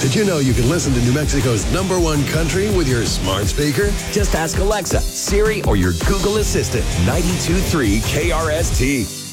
Did you know you can listen to New Mexico's #1 country with your smart speaker? Just ask Alexa, Siri, or your Google Assistant. 92.3 KRST.